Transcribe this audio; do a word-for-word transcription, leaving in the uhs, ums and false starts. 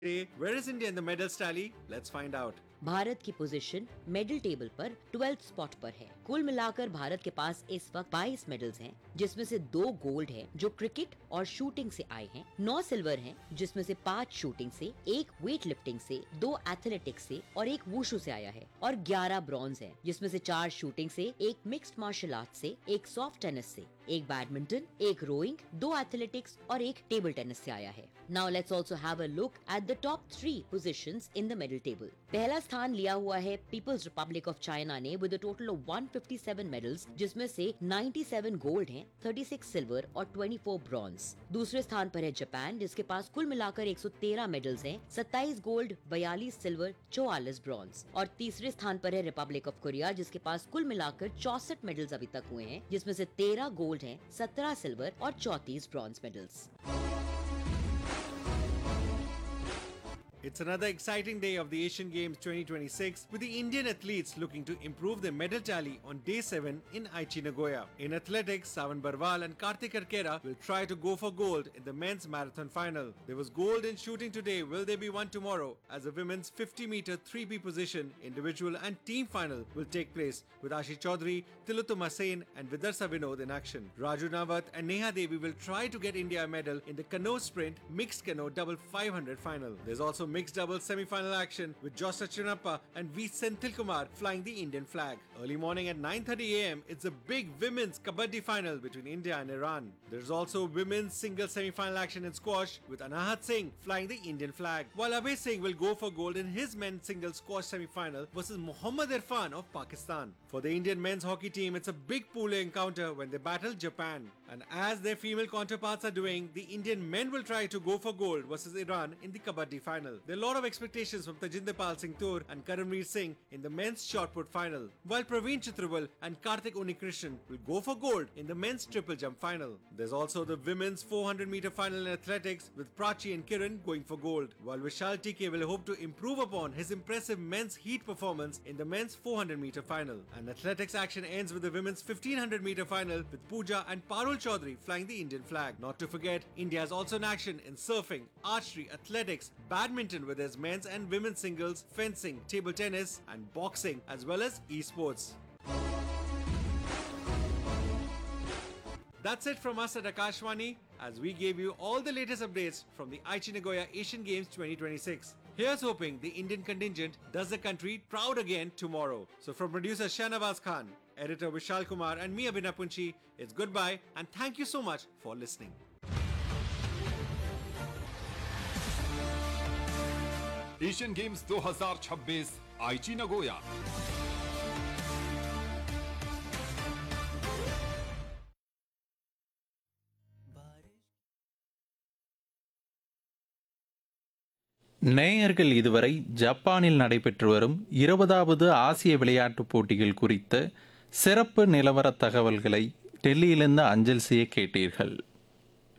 Today, where is India in the medals tally? Let's find out. Bharat की position medal table पर twelfth spot पर है। कुल मिलाकर भारत के पास इस वक्त बाईस मेडल्स हैं, जिसमें से दो गोल्ड हैं जो क्रिकेट और शूटिंग से आए हैं, नौ सिल्वर हैं जिसमें से पाँच शूटिंग से, एक वेट लिफ्टिंग से, दो एथलेटिक्स से और एक वुशु से आया है, और ग्यारह ब्रॉन्ज हैं जिसमें से चार शूटिंग से, एक मिक्स्ड मार्शल आर्ट से, एक सॉफ्ट टेनिस से, एक बैडमिंटन, एक रोइंग, दो एथलेटिक्स और एक टेबल टेनिस से आया है। Now let's also have a look at the top three positions in the medal table. पहला स्थान लिया हुआ है पीपल्स रिपब्लिक ऑफ चाइना ने with a total of one fifty seven medals, जिसमें से सत्तानवे गोल्ड हैं, छत्तीस सिल्वर और चौबीस ब्रॉन्ज। दूसरे स्थान पर है जापान, जिसके पास कुल मिलाकर एक सौ तेरह मेडल्स हैं, सत्ताईस गोल्ड, बयालीस सिल्वर, चौवालीस ब्रॉन्ज। और तीसरे स्थान पर है रिपब्लिक ऑफ कोरिया, जिसके पास कुल मिलाकर चौसठ मेडल्स अभी तक हुए हैं, जिसमें से तेरह गोल्ड हैं, सत्रह सिल्वर और चौंतीस bronze medals. It's another exciting day of the Asian Games twenty twenty-six, with the Indian athletes looking to improve their medal tally on day seven in Aichi, Nagoya. In athletics, Savan Barwal and Kartik Arkera will try to go for gold in the men's marathon final. There was gold in shooting today. Will there be one tomorrow? As the women's fifty meter three P position, individual and team final will take place with Ashi Chaudhary, Tilutuma Sen and Vidarsa Vinod in action. Raju Nawat and Neha Devi will try to get India a medal in the canoe sprint mixed canoe double five hundred final. There's also mixed double semi-final action with Joshua Chinappa and V. Senthil Kumar flying the Indian flag. Early morning at nine thirty a m, it's a big women's kabaddi final between India and Iran. There's also women's single semi-final action in squash with Anahat Singh flying the Indian flag, while Abhay Singh will go for gold in his men's single squash semi-final versus Mohammad Irfan of Pakistan. For the Indian men's hockey team, it's a big pool encounter when they battle Japan. And as their female counterparts are doing, the Indian men will try to go for gold versus Iran in the kabaddi final. There are a lot of expectations from Tajinder Pal Singh Toor and Karamveer Singh in the men's shot put final, while Praveen Chitraval and Karthik Unikrishnan will go for gold in the men's triple jump final. There's also the women's four hundred meter final in athletics with Prachi and Kiran going for gold, while Vishal T K will hope to improve upon his impressive men's heat performance in the men's four hundred meter final. And athletics action ends with the women's fifteen hundred meter final with Pooja and Parul Chaudhary flying the Indian flag. Not to forget, India is also in action in surfing, archery, athletics, badminton with there's men's and women's singles, fencing, table tennis and boxing, as well as esports. That's it from us at Akashvani, as we gave you all the latest updates from the Aichi Nagoya Asian Games twenty twenty-six. Here's hoping the Indian contingent does the country proud again tomorrow. So from producer Shahnawaz Khan, editor Vishal Kumar and me Abhinav Punchi, it's goodbye and thank you so much for listening. Asian games दो हज़ार छब्बीस आईची Nagoya. நேயர்கள் இதுவரை ஜப்பானில் நடைபெற்று வரும் இருபதாவது ஆசிய விளையாட்டுப் போட்டிகள் குறித்த சிறப்பு நிலவர தகவல்களை டெல்லியிலிருந்து அஞ்சல் செய்ய கேட்டீர்கள்.